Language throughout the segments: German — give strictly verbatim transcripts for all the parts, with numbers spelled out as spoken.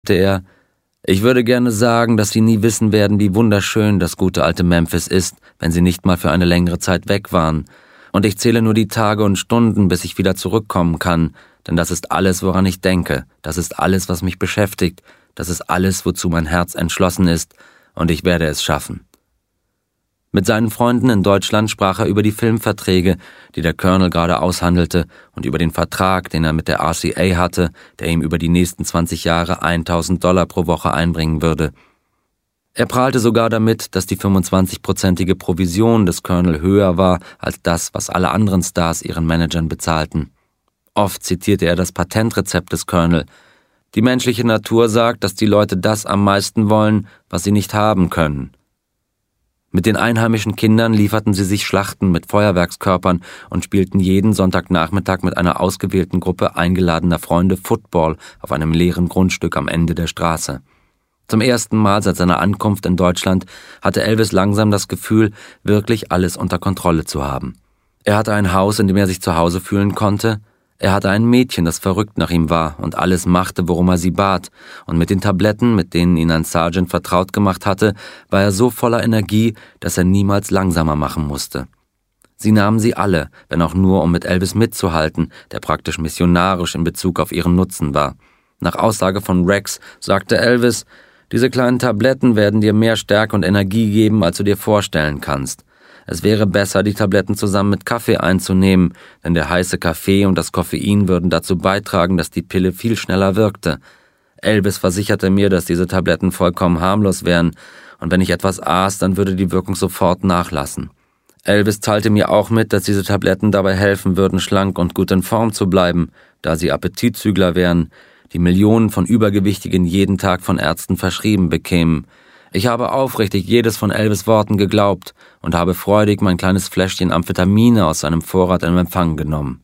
sagte er: »Ich würde gerne sagen, dass Sie nie wissen werden, wie wunderschön das gute alte Memphis ist, wenn Sie nicht mal für eine längere Zeit weg waren. Und ich zähle nur die Tage und Stunden, bis ich wieder zurückkommen kann, denn das ist alles, woran ich denke, das ist alles, was mich beschäftigt, das ist alles, wozu mein Herz entschlossen ist, und ich werde es schaffen.« Mit seinen Freunden in Deutschland sprach er über die Filmverträge, die der Colonel gerade aushandelte, und über den Vertrag, den er mit der R C A hatte, der ihm über die nächsten zwanzig Jahre eintausend Dollar pro Woche einbringen würde. Er prahlte sogar damit, dass die fünfundzwanzigprozentige Provision des Colonel höher war als das, was alle anderen Stars ihren Managern bezahlten. Oft zitierte er das Patentrezept des Colonel: »Die menschliche Natur sagt, dass die Leute das am meisten wollen, was sie nicht haben können.« Mit den einheimischen Kindern lieferten sie sich Schlachten mit Feuerwerkskörpern und spielten jeden Sonntagnachmittag mit einer ausgewählten Gruppe eingeladener Freunde Football auf einem leeren Grundstück am Ende der Straße. Zum ersten Mal seit seiner Ankunft in Deutschland hatte Elvis langsam das Gefühl, wirklich alles unter Kontrolle zu haben. Er hatte ein Haus, in dem er sich zu Hause fühlen konnte. Er hatte ein Mädchen, das verrückt nach ihm war und alles machte, worum er sie bat, und mit den Tabletten, mit denen ihn ein Sergeant vertraut gemacht hatte, war er so voller Energie, dass er niemals langsamer machen musste. Sie nahmen sie alle, wenn auch nur, um mit Elvis mitzuhalten, der praktisch missionarisch in Bezug auf ihren Nutzen war. Nach Aussage von Rex sagte Elvis: »Diese kleinen Tabletten werden dir mehr Stärke und Energie geben, als du dir vorstellen kannst. Es wäre besser, die Tabletten zusammen mit Kaffee einzunehmen, denn der heiße Kaffee und das Koffein würden dazu beitragen, dass die Pille viel schneller wirkte.« Elvis versicherte mir, dass diese Tabletten vollkommen harmlos wären, und wenn ich etwas aß, dann würde die Wirkung sofort nachlassen. Elvis teilte mir auch mit, dass diese Tabletten dabei helfen würden, schlank und gut in Form zu bleiben, da sie Appetitzügler wären, die Millionen von Übergewichtigen jeden Tag von Ärzten verschrieben bekämen. Ich habe aufrichtig jedes von Elvis' Worten geglaubt und habe freudig mein kleines Fläschchen Amphetamine aus seinem Vorrat in Empfang genommen.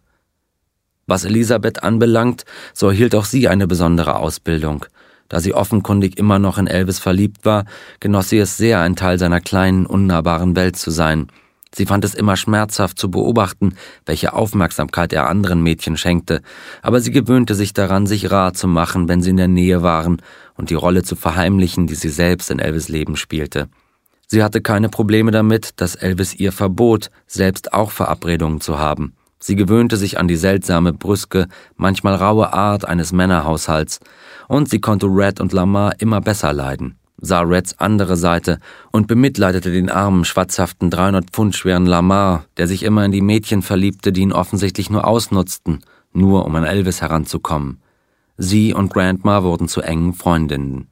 Was Elisabeth anbelangt, so erhielt auch sie eine besondere Ausbildung. Da sie offenkundig immer noch in Elvis verliebt war, genoss sie es sehr, ein Teil seiner kleinen, unnahbaren Welt zu sein. Sie fand es immer schmerzhaft zu beobachten, welche Aufmerksamkeit er anderen Mädchen schenkte, aber sie gewöhnte sich daran, sich rar zu machen, wenn sie in der Nähe waren, und die Rolle zu verheimlichen, die sie selbst in Elvis' Leben spielte. Sie hatte keine Probleme damit, dass Elvis ihr verbot, selbst auch Verabredungen zu haben. Sie gewöhnte sich an die seltsame, brüske, manchmal raue Art eines Männerhaushalts, und sie konnte Red und Lamar immer besser leiden, sah Reds andere Seite und bemitleidete den armen, schwatzhaften, dreihundert Pfund schweren Lamar, der sich immer in die Mädchen verliebte, die ihn offensichtlich nur ausnutzten, nur um an Elvis heranzukommen. Sie und Grandma wurden zu engen Freundinnen.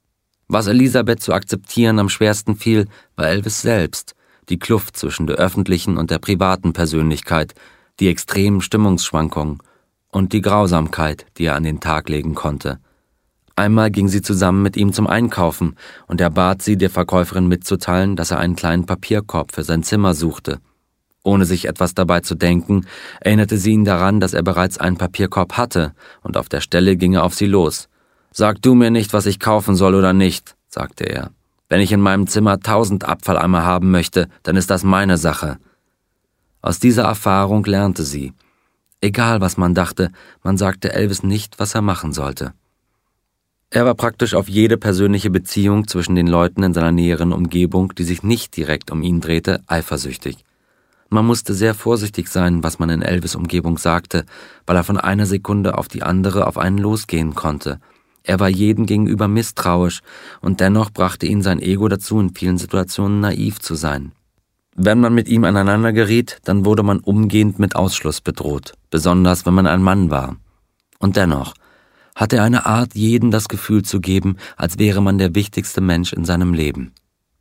Was Elisabeth zu akzeptieren am schwersten fiel, war Elvis selbst, die Kluft zwischen der öffentlichen und der privaten Persönlichkeit, die extremen Stimmungsschwankungen und die Grausamkeit, die er an den Tag legen konnte. Einmal ging sie zusammen mit ihm zum Einkaufen, und er bat sie, der Verkäuferin mitzuteilen, dass er einen kleinen Papierkorb für sein Zimmer suchte. Ohne sich etwas dabei zu denken, erinnerte sie ihn daran, dass er bereits einen Papierkorb hatte, und auf der Stelle ging er auf sie los. »Sag du mir nicht, was ich kaufen soll oder nicht«, sagte er. »Wenn ich in meinem Zimmer tausend Abfalleimer haben möchte, dann ist das meine Sache.« Aus dieser Erfahrung lernte sie. Egal, was man dachte, man sagte Elvis nicht, was er machen sollte. Er war praktisch auf jede persönliche Beziehung zwischen den Leuten in seiner näheren Umgebung, die sich nicht direkt um ihn drehte, eifersüchtig. Man musste sehr vorsichtig sein, was man in Elvis' Umgebung sagte, weil er von einer Sekunde auf die andere auf einen losgehen konnte. Er war jedem gegenüber misstrauisch, und dennoch brachte ihn sein Ego dazu, in vielen Situationen naiv zu sein. Wenn man mit ihm aneinander geriet, dann wurde man umgehend mit Ausschluss bedroht, besonders wenn man ein Mann war. Und dennoch hatte er eine Art, jedem das Gefühl zu geben, als wäre man der wichtigste Mensch in seinem Leben.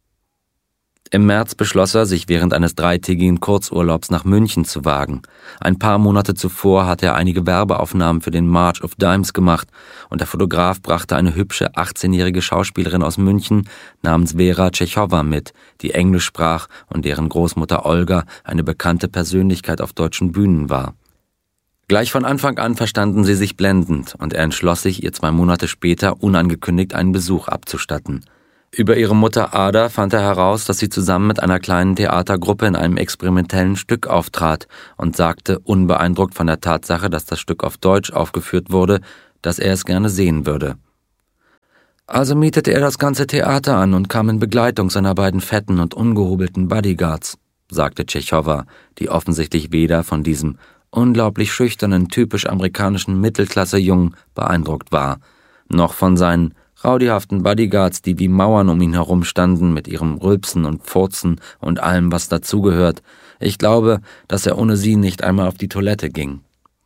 Im März beschloss er, sich während eines dreitägigen Kurzurlaubs nach München zu wagen. Ein paar Monate zuvor hatte er einige Werbeaufnahmen für den March of Dimes gemacht, und der Fotograf brachte eine hübsche achtzehnjährige Schauspielerin aus München namens Vera Tschechowa mit, die Englisch sprach und deren Großmutter Olga eine bekannte Persönlichkeit auf deutschen Bühnen war. Gleich von Anfang an verstanden sie sich blendend, und er entschloss sich, ihr zwei Monate später unangekündigt einen Besuch abzustatten. Über ihre Mutter Ada fand er heraus, dass sie zusammen mit einer kleinen Theatergruppe in einem experimentellen Stück auftrat, und sagte, unbeeindruckt von der Tatsache, dass das Stück auf Deutsch aufgeführt wurde, dass er es gerne sehen würde. Also mietete er das ganze Theater an und kam in Begleitung seiner beiden fetten und ungehobelten Bodyguards, sagte Tschechowa, die offensichtlich weder von diesem unglaublich schüchternen, typisch amerikanischen Mittelklasse-Jungen beeindruckt war, noch von seinen rowdyhaften Bodyguards, die wie Mauern um ihn herum standen, mit ihrem Rülpsen und Furzen und allem, was dazugehört. Ich glaube, dass er ohne sie nicht einmal auf die Toilette ging.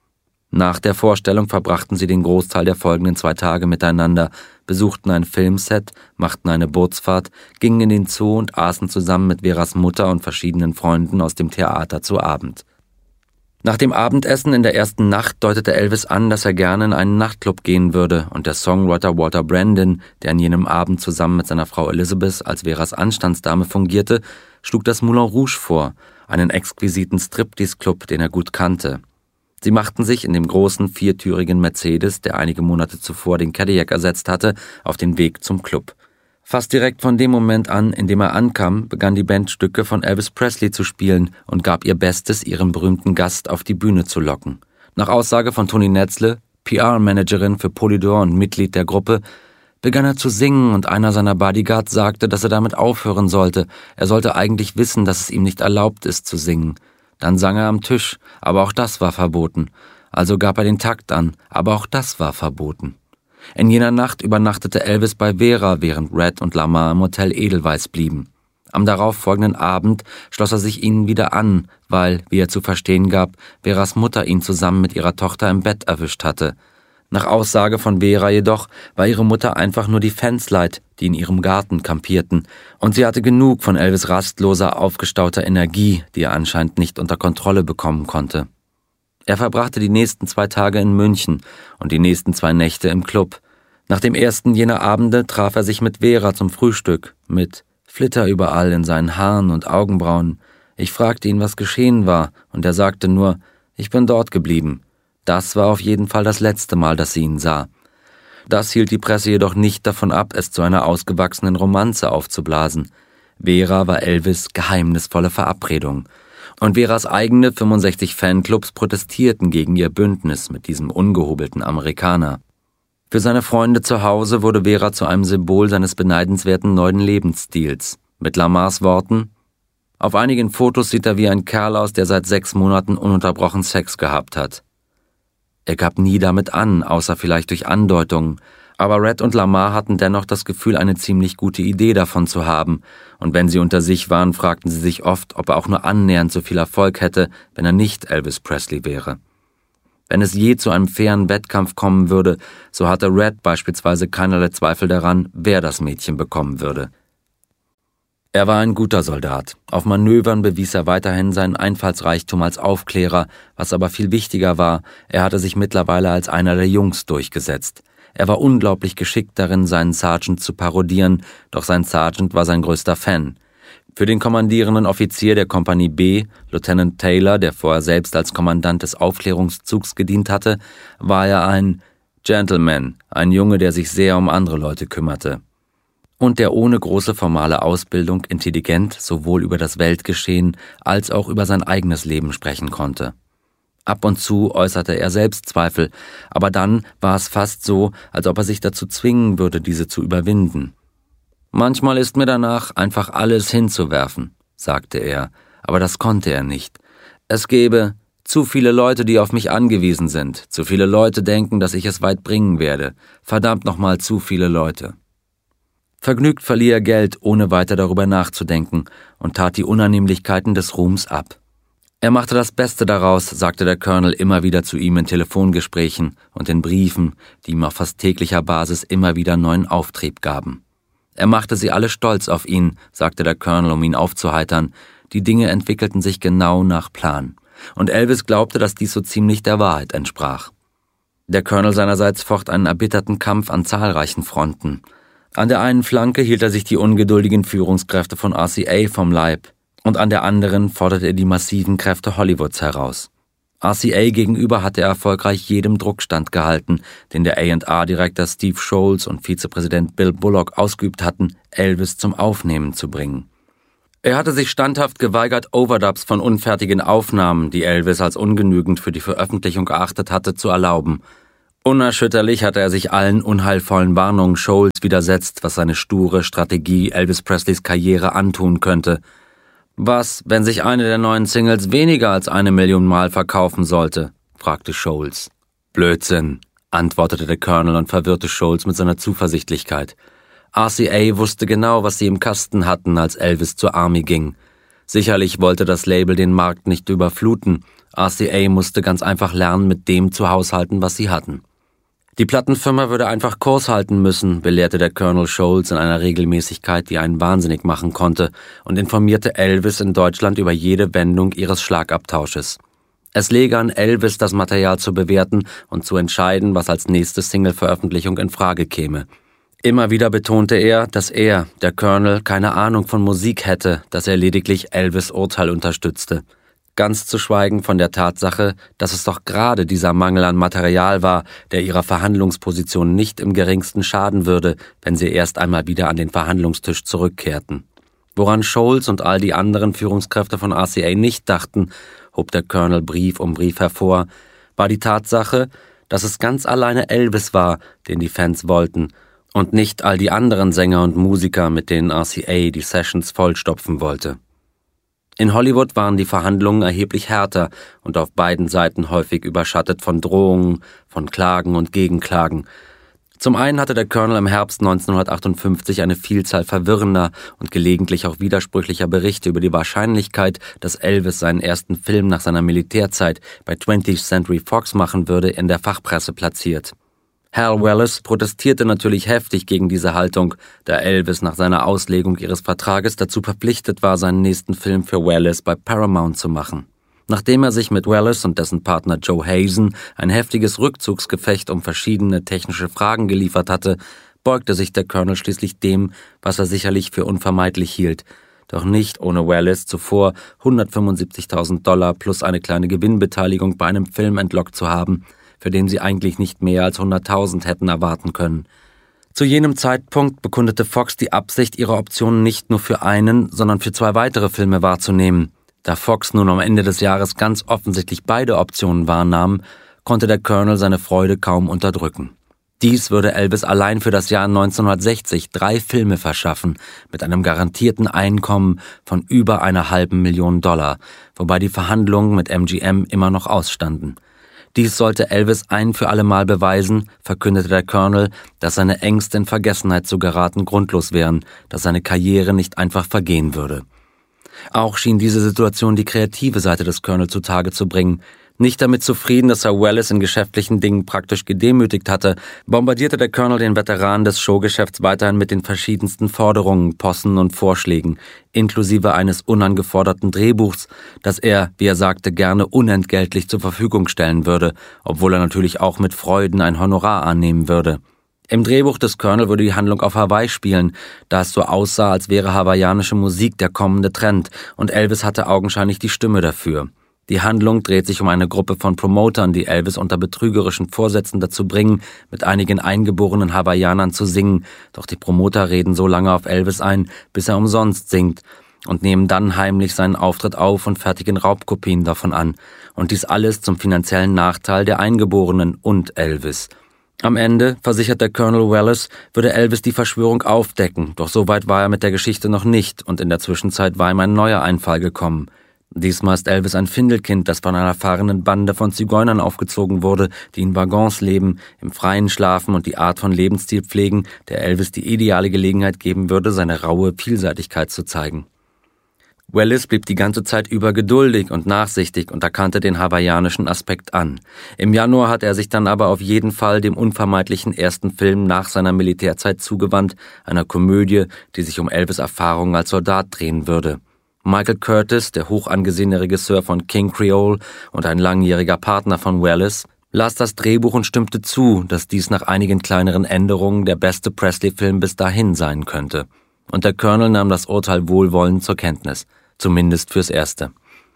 Nach der Vorstellung verbrachten sie den Großteil der folgenden zwei Tage miteinander, besuchten ein Filmset, machten eine Bootsfahrt, gingen in den Zoo und aßen zusammen mit Veras Mutter und verschiedenen Freunden aus dem Theater zu Abend. Nach dem Abendessen in der ersten Nacht deutete Elvis an, dass er gerne in einen Nachtclub gehen würde, und der Songwriter Walter Brandon, der an jenem Abend zusammen mit seiner Frau Elizabeth als Veras Anstandsdame fungierte, schlug das Moulin Rouge vor, einen exquisiten Striptease-Club, den er gut kannte. Sie machten sich in dem großen, viertürigen Mercedes, der einige Monate zuvor den Cadillac ersetzt hatte, auf den Weg zum Club. Fast direkt von dem Moment an, in dem er ankam, begann die Band Stücke von Elvis Presley zu spielen und gab ihr Bestes, ihren berühmten Gast auf die Bühne zu locken. Nach Aussage von Toni Netzle, P R-Managerin für Polydor und Mitglied der Gruppe, begann er zu singen und einer seiner Bodyguards sagte, dass er damit aufhören sollte. Er sollte eigentlich wissen, dass es ihm nicht erlaubt ist zu singen. Dann sang er am Tisch, aber auch das war verboten. Also gab er den Takt an, aber auch das war verboten. In jener Nacht übernachtete Elvis bei Vera, während Red und Lamar im Hotel Edelweiss blieben. Am darauffolgenden Abend schloss er sich ihnen wieder an, weil, wie er zu verstehen gab, Veras Mutter ihn zusammen mit ihrer Tochter im Bett erwischt hatte. Nach Aussage von Vera jedoch war ihre Mutter einfach nur die Fans leid, die in ihrem Garten kampierten, und sie hatte genug von Elvis rastloser, aufgestauter Energie, die er anscheinend nicht unter Kontrolle bekommen konnte. Er verbrachte die nächsten zwei Tage in München und die nächsten zwei Nächte im Club. Nach dem ersten jener Abende traf er sich mit Vera zum Frühstück, mit Flitter überall in seinen Haaren und Augenbrauen. Ich fragte ihn, was geschehen war, und er sagte nur, ich bin dort geblieben. Das war auf jeden Fall das letzte Mal, dass sie ihn sah. Das hielt die Presse jedoch nicht davon ab, es zu einer ausgewachsenen Romanze aufzublasen. Vera war Elvis' geheimnisvolle Verabredung. Und Veras eigene fünfundsechzig Fanclubs protestierten gegen ihr Bündnis mit diesem ungehobelten Amerikaner. Für seine Freunde zu Hause wurde Vera zu einem Symbol seines beneidenswerten neuen Lebensstils. Mit Lamars Worten: Auf einigen Fotos sieht er wie ein Kerl aus, der seit sechs Monaten ununterbrochen Sex gehabt hat. Er gab nie damit an, außer vielleicht durch Andeutungen, aber Red und Lamar hatten dennoch das Gefühl, eine ziemlich gute Idee davon zu haben, und wenn sie unter sich waren, fragten sie sich oft, ob er auch nur annähernd so viel Erfolg hätte, wenn er nicht Elvis Presley wäre. Wenn es je zu einem fairen Wettkampf kommen würde, so hatte Red beispielsweise keinerlei Zweifel daran, wer das Mädchen bekommen würde. Er war ein guter Soldat. Auf Manövern bewies er weiterhin seinen Einfallsreichtum als Aufklärer, was aber viel wichtiger war, er hatte sich mittlerweile als einer der Jungs durchgesetzt. Er war unglaublich geschickt darin, seinen Sergeant zu parodieren, doch sein Sergeant war sein größter Fan. Für den kommandierenden Offizier der Kompanie B, Lieutenant Taylor, der vorher selbst als Kommandant des Aufklärungszugs gedient hatte, war er ein Gentleman, ein Junge, der sich sehr um andere Leute kümmerte. Und der ohne große formale Ausbildung intelligent sowohl über das Weltgeschehen als auch über sein eigenes Leben sprechen konnte. Ab und zu äußerte er Selbstzweifel, aber dann war es fast so, als ob er sich dazu zwingen würde, diese zu überwinden. »Manchmal ist mir danach, einfach alles hinzuwerfen«, sagte er, aber das konnte er nicht. Es gäbe zu viele Leute, die auf mich angewiesen sind, zu viele Leute denken, dass ich es weit bringen werde, verdammt nochmal zu viele Leute. Vergnügt verlieh er Geld, ohne weiter darüber nachzudenken, und tat die Unannehmlichkeiten des Ruhms ab. Er machte das Beste daraus, sagte der Colonel immer wieder zu ihm in Telefongesprächen und in Briefen, die ihm auf fast täglicher Basis immer wieder neuen Auftrieb gaben. Er machte sie alle stolz auf ihn, sagte der Colonel, um ihn aufzuheitern. Die Dinge entwickelten sich genau nach Plan. Und Elvis glaubte, dass dies so ziemlich der Wahrheit entsprach. Der Colonel seinerseits focht einen erbitterten Kampf an zahlreichen Fronten. An der einen Flanke hielt er sich die ungeduldigen Führungskräfte von R C A vom Leib, und an der anderen forderte er die massiven Kräfte Hollywoods heraus. R C A gegenüber hatte er erfolgreich jedem Druck standgehalten, den der A and R-Direktor Steve Scholz und Vizepräsident Bill Bullock ausgeübt hatten, Elvis zum Aufnehmen zu bringen. Er hatte sich standhaft geweigert, Overdubs von unfertigen Aufnahmen, die Elvis als ungenügend für die Veröffentlichung erachtet hatte, zu erlauben. Unerschütterlich hatte er sich allen unheilvollen Warnungen Scholes widersetzt, was seine sture Strategie Elvis Presleys Karriere antun könnte. Was, wenn sich eine der neuen Singles weniger als eine Million Mal verkaufen sollte? Fragte Scholes. Blödsinn, antwortete der Colonel und verwirrte Scholes mit seiner Zuversichtlichkeit. R C A wusste genau, was sie im Kasten hatten, als Elvis zur Army ging. Sicherlich wollte das Label den Markt nicht überfluten. R C A musste ganz einfach lernen, mit dem zu haushalten, was sie hatten. Die Plattenfirma würde einfach Kurs halten müssen, belehrte der Colonel Scholes in einer Regelmäßigkeit, die einen wahnsinnig machen konnte, und informierte Elvis in Deutschland über jede Wendung ihres Schlagabtausches. Es läge an Elvis, das Material zu bewerten und zu entscheiden, was als nächste Single-Veröffentlichung in Frage käme. Immer wieder betonte er, dass er, der Colonel, keine Ahnung von Musik hätte, dass er lediglich Elvis' Urteil unterstützte. Ganz zu schweigen von der Tatsache, dass es doch gerade dieser Mangel an Material war, der ihrer Verhandlungsposition nicht im geringsten schaden würde, wenn sie erst einmal wieder an den Verhandlungstisch zurückkehrten. Woran Scholes und all die anderen Führungskräfte von R C A nicht dachten, hob der Colonel Brief um Brief hervor, war die Tatsache, dass es ganz alleine Elvis war, den die Fans wollten, und nicht all die anderen Sänger und Musiker, mit denen R C A die Sessions vollstopfen wollte. In Hollywood waren die Verhandlungen erheblich härter und auf beiden Seiten häufig überschattet von Drohungen, von Klagen und Gegenklagen. Zum einen hatte der Colonel im Herbst neunzehnhundertachtundfünfzig eine Vielzahl verwirrender und gelegentlich auch widersprüchlicher Berichte über die Wahrscheinlichkeit, dass Elvis seinen ersten Film nach seiner Militärzeit bei twentieth Century Fox machen würde, in der Fachpresse platziert. Hal Wallis protestierte natürlich heftig gegen diese Haltung, da Elvis nach seiner Auslegung ihres Vertrages dazu verpflichtet war, seinen nächsten Film für Wallis bei Paramount zu machen. Nachdem er sich mit Wallis und dessen Partner Joe Hazen ein heftiges Rückzugsgefecht um verschiedene technische Fragen geliefert hatte, beugte sich der Colonel schließlich dem, was er sicherlich für unvermeidlich hielt, doch nicht ohne Wallis zuvor hundertfünfundsiebzigtausend Dollar plus eine kleine Gewinnbeteiligung bei einem Film entlockt zu haben, für den sie eigentlich nicht mehr als hunderttausend hätten erwarten können. Zu jenem Zeitpunkt bekundete Fox die Absicht, ihre Optionen nicht nur für einen, sondern für zwei weitere Filme wahrzunehmen. Da Fox nun am Ende des Jahres ganz offensichtlich beide Optionen wahrnahm, konnte der Colonel seine Freude kaum unterdrücken. Dies würde Elvis allein für das Jahr neunzehnhundertsechzig drei Filme verschaffen, mit einem garantierten Einkommen von über einer halben Million Dollar, wobei die Verhandlungen mit M G M immer noch ausstanden. Dies sollte Elvis ein für alle Mal beweisen, verkündete der Colonel, dass seine Ängste in Vergessenheit zu geraten grundlos wären, dass seine Karriere nicht einfach vergehen würde. Auch schien diese Situation die kreative Seite des Colonel zutage zu bringen. Nicht damit zufrieden, dass er Wallis in geschäftlichen Dingen praktisch gedemütigt hatte, bombardierte der Colonel den Veteran des Showgeschäfts weiterhin mit den verschiedensten Forderungen, Possen und Vorschlägen, inklusive eines unangeforderten Drehbuchs, das er, wie er sagte, gerne unentgeltlich zur Verfügung stellen würde, obwohl er natürlich auch mit Freuden ein Honorar annehmen würde. Im Drehbuch des Colonel würde die Handlung auf Hawaii spielen, da es so aussah, als wäre hawaiianische Musik der kommende Trend, und Elvis hatte augenscheinlich die Stimme dafür. Die Handlung dreht sich um eine Gruppe von Promotern, die Elvis unter betrügerischen Vorsätzen dazu bringen, mit einigen eingeborenen Hawaiianern zu singen, doch die Promoter reden so lange auf Elvis ein, bis er umsonst singt, und nehmen dann heimlich seinen Auftritt auf und fertigen Raubkopien davon an, und dies alles zum finanziellen Nachteil der Eingeborenen und Elvis. Am Ende, versichert der Colonel Wallis, würde Elvis die Verschwörung aufdecken, doch so weit war er mit der Geschichte noch nicht, und in der Zwischenzeit war ihm ein neuer Einfall gekommen. Diesmal ist Elvis ein Findelkind, das von einer fahrenden Bande von Zigeunern aufgezogen wurde, die in Waggons leben, im Freien schlafen und die Art von Lebensstil pflegen, der Elvis die ideale Gelegenheit geben würde, seine raue Vielseitigkeit zu zeigen. Wallis blieb die ganze Zeit über geduldig und nachsichtig und erkannte den hawaiianischen Aspekt an. Im Januar hat er sich dann aber auf jeden Fall dem unvermeidlichen ersten Film nach seiner Militärzeit zugewandt, einer Komödie, die sich um Elvis' Erfahrungen als Soldat drehen würde. Michael Curtis, der hoch angesehene Regisseur von King Creole und ein langjähriger Partner von Wallis, las das Drehbuch und stimmte zu, dass dies nach einigen kleineren Änderungen der beste Presley-Film bis dahin sein könnte. Und der Colonel nahm das Urteil wohlwollend zur Kenntnis, zumindest fürs Erste.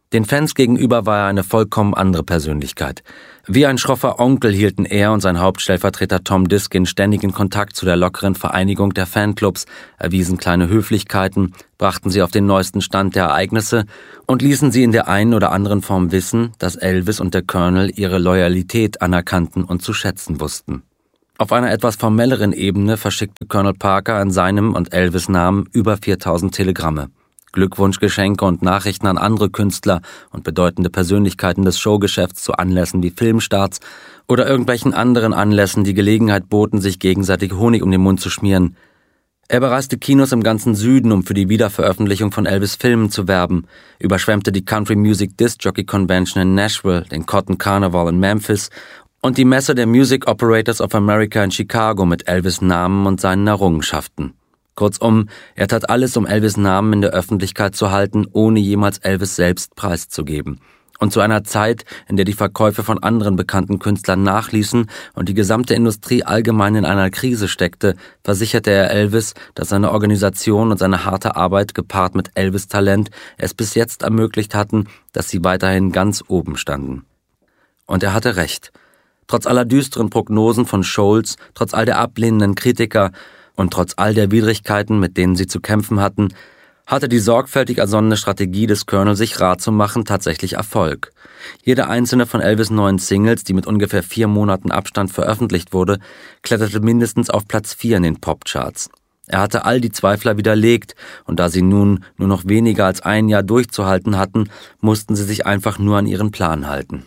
Den Fans gegenüber war er eine vollkommen andere Persönlichkeit. Wie ein schroffer Onkel hielten er und sein Hauptstellvertreter Tom Diskin ständigen Kontakt zu der lockeren Vereinigung der Fanclubs, erwiesen kleine Höflichkeiten, brachten sie auf den neuesten Stand der Ereignisse und ließen sie in der einen oder anderen Form wissen, dass Elvis und der Colonel ihre Loyalität anerkannten und zu schätzen wussten. Auf einer etwas formelleren Ebene verschickte Colonel Parker in seinem und Elvis' Namen über viertausend Telegramme. Glückwunschgeschenke und Nachrichten an andere Künstler und bedeutende Persönlichkeiten des Showgeschäfts zu Anlässen wie Filmstarts oder irgendwelchen anderen Anlässen, die Gelegenheit boten, sich gegenseitig Honig um den Mund zu schmieren. Er bereiste Kinos im ganzen Süden, um für die Wiederveröffentlichung von Elvis' Filmen zu werben, überschwemmte die Country Music Disc Jockey Convention in Nashville, den Cotton Carnival in Memphis und die Messe der Music Operators of America in Chicago mit Elvis' Namen und seinen Errungenschaften. Kurzum, er tat alles, um Elvis' Namen in der Öffentlichkeit zu halten, ohne jemals Elvis selbst preiszugeben. Und zu einer Zeit, in der die Verkäufe von anderen bekannten Künstlern nachließen und die gesamte Industrie allgemein in einer Krise steckte, versicherte er Elvis, dass seine Organisation und seine harte Arbeit gepaart mit Elvis' Talent es bis jetzt ermöglicht hatten, dass sie weiterhin ganz oben standen. Und er hatte recht. Trotz aller düsteren Prognosen von Scholz, trotz all der ablehnenden Kritiker und trotz all der Widrigkeiten, mit denen sie zu kämpfen hatten, hatte die sorgfältig ersonnene Strategie des Colonel, sich rar zu machen, tatsächlich Erfolg. Jede einzelne von Elvis' neuen Singles, die mit ungefähr vier Monaten Abstand veröffentlicht wurde, kletterte mindestens auf Platz vier in den Popcharts. Er hatte all die Zweifler widerlegt, und da sie nun nur noch weniger als ein Jahr durchzuhalten hatten, mussten sie sich einfach nur an ihren Plan halten.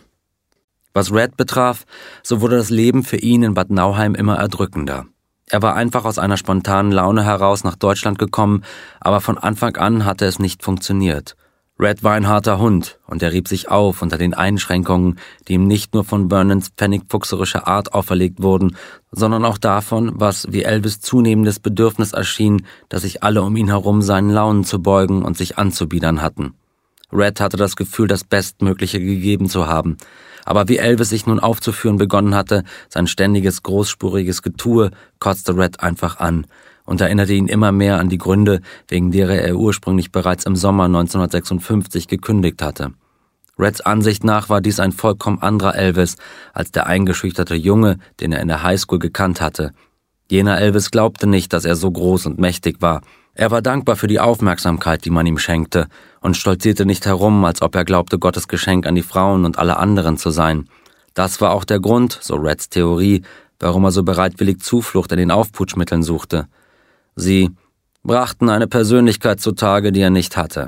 Was Red betraf, so wurde das Leben für ihn in Bad Nauheim immer erdrückender. Er war einfach aus einer spontanen Laune heraus nach Deutschland gekommen, aber von Anfang an hatte es nicht funktioniert. Red war ein harter Hund, und er rieb sich auf unter den Einschränkungen, die ihm nicht nur von Vernons pfennigfuchserischer Art auferlegt wurden, sondern auch davon, was wie Elvis zunehmendes Bedürfnis erschien, dass sich alle um ihn herum seinen Launen zu beugen und sich anzubiedern hatten. Red hatte das Gefühl, das Bestmögliche gegeben zu haben. Aber wie Elvis sich nun aufzuführen begonnen hatte, sein ständiges, großspuriges Getue, kotzte Red einfach an und erinnerte ihn immer mehr an die Gründe, wegen derer er ursprünglich bereits im Sommer neunzehnhundertsechsundfünfzig gekündigt hatte. Reds Ansicht nach war dies ein vollkommen anderer Elvis als der eingeschüchterte Junge, den er in der Highschool gekannt hatte. Jener Elvis glaubte nicht, dass er so groß und mächtig war. Er war dankbar für die Aufmerksamkeit, die man ihm schenkte, und stolzierte nicht herum, als ob er glaubte, Gottes Geschenk an die Frauen und alle anderen zu sein. Das war auch der Grund, so Reds Theorie, warum er so bereitwillig Zuflucht in den Aufputschmitteln suchte. Sie brachten eine Persönlichkeit zutage, die er nicht hatte.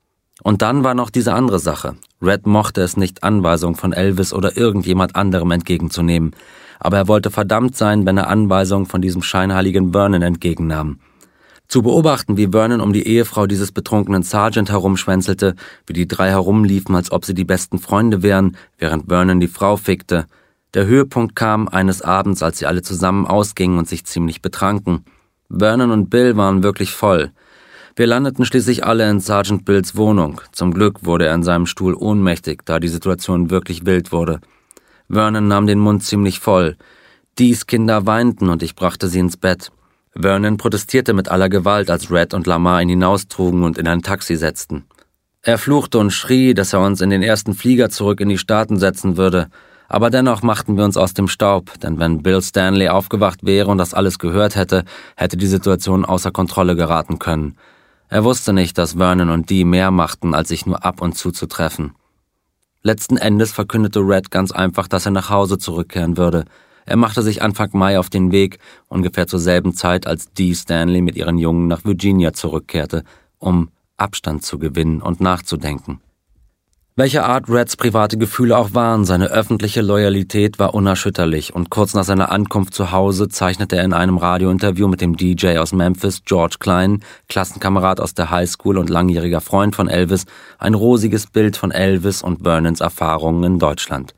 Und dann war noch diese andere Sache. Red mochte es nicht, Anweisungen von Elvis oder irgendjemand anderem entgegenzunehmen, aber er wollte verdammt sein, wenn er Anweisungen von diesem scheinheiligen Vernon entgegennahm. Zu beobachten, wie Vernon um die Ehefrau dieses betrunkenen Sergeant herumschwänzelte, wie die drei herumliefen, als ob sie die besten Freunde wären, während Vernon die Frau fickte. Der Höhepunkt kam eines Abends, als sie alle zusammen ausgingen und sich ziemlich betranken. Vernon und Bill waren wirklich voll. Wir landeten schließlich alle in Sergeant Bills Wohnung. Zum Glück wurde er in seinem Stuhl ohnmächtig, da die Situation wirklich wild wurde. Vernon nahm den Mund ziemlich voll. Dies Kinder weinten und ich brachte sie ins Bett. Vernon protestierte mit aller Gewalt, als Red und Lamar ihn hinaustrugen und in ein Taxi setzten. Er fluchte und schrie, dass er uns in den ersten Flieger zurück in die Staaten setzen würde, aber dennoch machten wir uns aus dem Staub, denn wenn Bill Stanley aufgewacht wäre und das alles gehört hätte, hätte die Situation außer Kontrolle geraten können. Er wusste nicht, dass Vernon und Dee mehr machten, als sich nur ab und zu zu treffen. Letzten Endes verkündete Red ganz einfach, dass er nach Hause zurückkehren würde. Er machte sich Anfang Mai auf den Weg, ungefähr zur selben Zeit, als Dee Stanley mit ihren Jungen nach Virginia zurückkehrte, um Abstand zu gewinnen und nachzudenken. Welche Art Reds private Gefühle auch waren, seine öffentliche Loyalität war unerschütterlich, und kurz nach seiner Ankunft zu Hause zeichnete er in einem Radiointerview mit dem D J aus Memphis, George Klein, Klassenkamerad aus der Highschool und langjähriger Freund von Elvis, ein rosiges Bild von Elvis und Vernons Erfahrungen in Deutschland.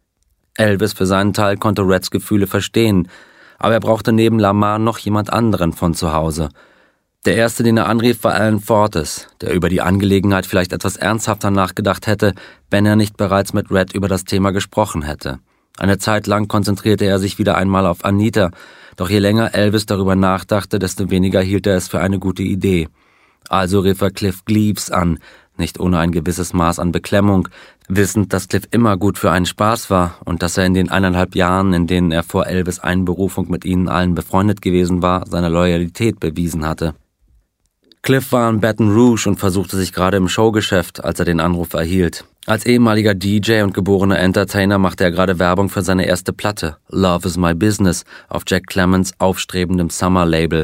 Elvis für seinen Teil konnte Reds Gefühle verstehen, aber er brauchte neben Lamar noch jemand anderen von zu Hause. Der erste, den er anrief, war Alan Fortes, der über die Angelegenheit vielleicht etwas ernsthafter nachgedacht hätte, wenn er nicht bereits mit Red über das Thema gesprochen hätte. Eine Zeit lang konzentrierte er sich wieder einmal auf Anita, doch je länger Elvis darüber nachdachte, desto weniger hielt er es für eine gute Idee. Also rief er Cliff Gleaves an, nicht ohne ein gewisses Maß an Beklemmung, wissend, dass Cliff immer gut für einen Spaß war und dass er in den eineinhalb Jahren, in denen er vor Elvis Einberufung mit ihnen allen befreundet gewesen war, seine Loyalität bewiesen hatte. Cliff war in Baton Rouge und versuchte sich gerade im Showgeschäft, als er den Anruf erhielt. Als ehemaliger D J und geborener Entertainer machte er gerade Werbung für seine erste Platte, Love is My Business, auf Jack Clemens aufstrebendem Summer-Label.